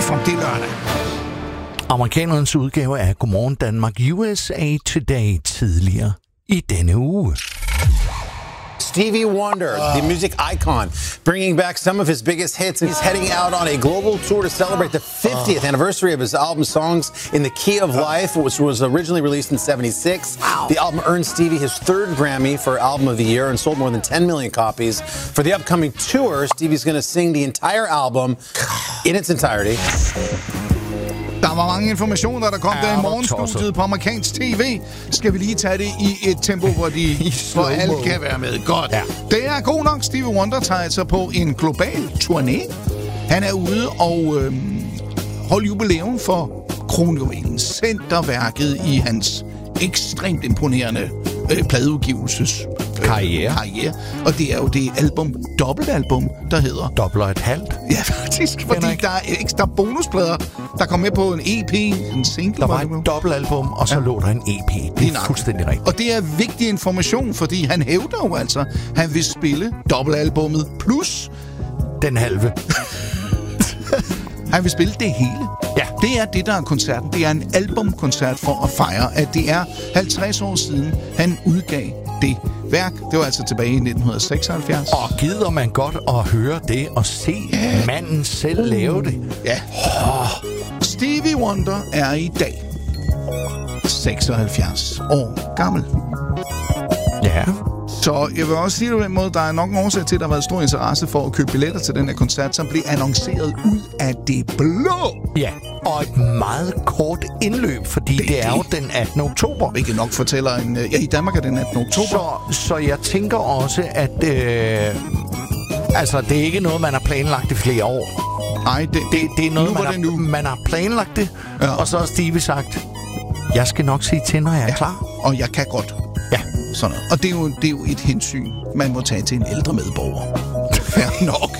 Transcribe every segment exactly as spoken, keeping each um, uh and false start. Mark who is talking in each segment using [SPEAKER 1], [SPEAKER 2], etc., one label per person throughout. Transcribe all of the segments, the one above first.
[SPEAKER 1] for det lørdag.
[SPEAKER 2] Amerikanernes udgave af Godmorgen Danmark U S A Today tidligere i denne uge.
[SPEAKER 3] Stevie Wonder, uh. the music icon, bringing back some of his biggest hits. He's heading out on a global tour to celebrate the fiftieth uh. anniversary of his album Songs in the Key of Life, which was originally released in seventy-six. Wow. The album earned Stevie his third Grammy for Album of the Year and sold more than ten million copies. For the upcoming tour, Stevie's going to sing the entire album in its entirety.
[SPEAKER 1] Der var mange informationer, der kom ja, der i morgenstudiet på amerikansk tv. Skal vi lige tage det i et tempo, hvor, de, hvor alle kan være med? Godt. Ja. Det er god nok. Stevie Wonder tager altså på en global turné. Han er ude og øh, holde jubilæum for kronjuvelen, centerværket i hans ekstremt imponerende øh, pladeudgivelses øh,
[SPEAKER 2] karriere.
[SPEAKER 1] karriere. Og det er jo det album, dobbeltalbum, der hedder...
[SPEAKER 2] Dobbelt og et halvt.
[SPEAKER 1] Ja, faktisk. Fordi der er ekstra bonusplader, der kom med på en E P, en single.
[SPEAKER 2] Der var et dobbeltalbum, og så ja. lå der en E P. Det er fuldstændig rigtigt.
[SPEAKER 1] Og det er vigtig information, fordi han hævder jo altså, han vil spille dobbeltalbummet plus...
[SPEAKER 2] Den halve.
[SPEAKER 1] Han vil spille det hele.
[SPEAKER 2] Ja.
[SPEAKER 1] Det er det, der er koncerten. Det er en albumkoncert for at fejre, at det er halvtreds år siden, han udgav det værk. Det var altså tilbage i nitten seksoghalvfjerds.
[SPEAKER 2] Og gider man godt at høre det og se ja. manden selv uh. lave det?
[SPEAKER 1] Ja. Oh. Stevie Wonder er i dag seksoghalvfjerds år gammel.
[SPEAKER 2] Ja.
[SPEAKER 1] Så jeg vil også sige det på den måde, der er nok en årsag til, at der har været stor interesse for at købe billetter til den her koncert, som blev annonceret ud af det blå.
[SPEAKER 2] Ja, og et meget kort indløb, fordi det, det er jo den attende oktober.
[SPEAKER 1] Hvilket nok fortæller en... Ja, i Danmark er den attende oktober.
[SPEAKER 2] Så, så jeg tænker også, at... Øh, altså, det er ikke noget, man har planlagt i flere år.
[SPEAKER 1] Nej, det,
[SPEAKER 2] det, det er noget,
[SPEAKER 1] nu
[SPEAKER 2] man,
[SPEAKER 1] har,
[SPEAKER 2] det nu. man har planlagt det, ja. Og så har Stevie sagt, jeg skal nok sige til, når jeg er
[SPEAKER 1] ja.
[SPEAKER 2] klar.
[SPEAKER 1] Og jeg kan godt.
[SPEAKER 2] Ja.
[SPEAKER 1] Sådan noget. Og det er, jo, det er jo et hensyn, man må tage til en ældre medborger. Fair nok.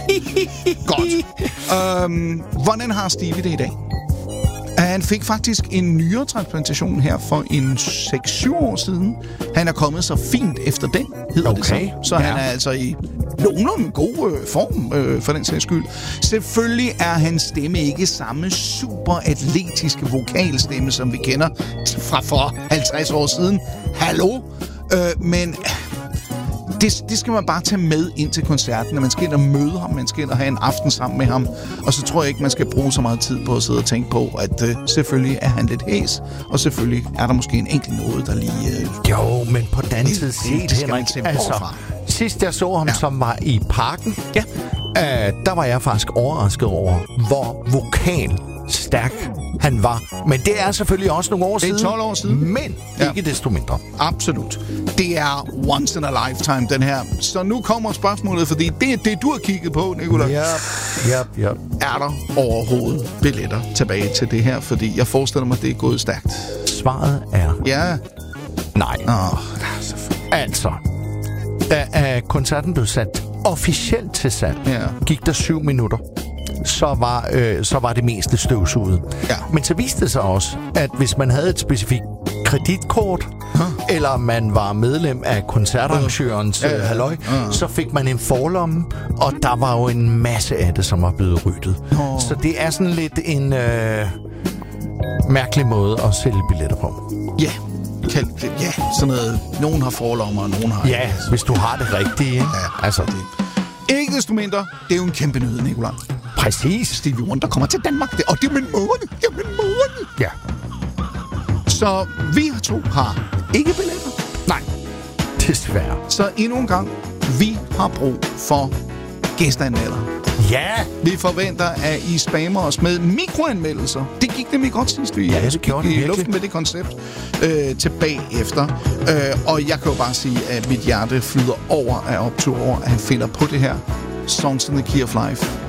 [SPEAKER 1] Godt. Øhm, hvordan har Stevie det i dag? Han fik faktisk en nyretransplantation her for en seks syv år siden. Han er kommet så fint efter den, hedder
[SPEAKER 2] okay.
[SPEAKER 1] det så. Så ja. Han er altså i nogenlunde god øh, form, øh, for den sags skyld. Selvfølgelig er hans stemme ikke samme super atletiske vokalstemme, som vi kender fra for halvtreds år siden. Hallo? Øh, men det, det skal man bare tage med ind til koncerten. Man skal ind og møde ham, man skal ind og have en aften sammen med ham. Og så tror jeg ikke, man skal bruge så meget tid på at sidde og tænke på, at øh, selvfølgelig er han lidt hæs, og selvfølgelig er der måske en enkelt noget, der lige... Øh,
[SPEAKER 2] jo, men på den anden side set, Henrik, altså, sidst jeg så ham, ja. som var i Parken,
[SPEAKER 1] ja.
[SPEAKER 2] øh, der var jeg faktisk overrasket over, hvor vokal stærk han var. Men det er selvfølgelig også nogle år siden.
[SPEAKER 1] Det er tolv år siden.
[SPEAKER 2] Men
[SPEAKER 1] ja.
[SPEAKER 2] ikke desto mindre.
[SPEAKER 1] Absolut. Det er once in a lifetime, den her. Så nu kommer spørgsmålet, fordi det er det, du har kigget på, Nicolai.
[SPEAKER 2] Ja, ja, ja.
[SPEAKER 1] Er der overhovedet billetter tilbage til det her? Fordi jeg forestiller mig, det er gået stærkt.
[SPEAKER 2] Svaret er...
[SPEAKER 1] Ja.
[SPEAKER 2] Nej.
[SPEAKER 1] Åh,
[SPEAKER 2] altså, da uh, koncerten blev sat officielt til salg,
[SPEAKER 1] ja.
[SPEAKER 2] gik der syv minutter. Så var, øh, så var det meste støvsuget.
[SPEAKER 1] Ja.
[SPEAKER 2] Men så viste det sig også, at hvis man havde et specifikt kreditkort, huh? eller man var medlem af koncertarrangørens uh. ja, ja. halløj, uh. så fik man en forlomme, og der var jo en masse af det, som var blevet ryddet. Oh. Så det er sådan lidt en øh, mærkelig måde at sælge billetter på.
[SPEAKER 1] Ja, kan, ja, sådan noget. Nogen har forlommer, og nogen har...
[SPEAKER 2] Ja, hvis du har det rigtige. Ikke?
[SPEAKER 1] Ja, altså det... Ikke desto mindre, det er jo en kæmpe nyhed, Nicolai.
[SPEAKER 2] Præcis.
[SPEAKER 1] Stevie Wonder kommer til Danmark, det, og det er min måned. Det er min måned.
[SPEAKER 2] Ja.
[SPEAKER 1] Så vi to har ikke billetter.
[SPEAKER 2] Nej, desværre.
[SPEAKER 1] Så endnu en gang, vi har brug for gæsteanmelder.
[SPEAKER 2] Ja!
[SPEAKER 1] Vi forventer, at I spammer os med mikroanmeldelser. Det gik nemlig godt sidst, vi
[SPEAKER 2] ja, det gjorde
[SPEAKER 1] gik
[SPEAKER 2] det
[SPEAKER 1] i luften med det koncept øh, tilbage efter. Øh, og jeg kan jo bare sige, at mit hjerte flyder over af optur over, at han finder på det her. Songs in the Key of Life.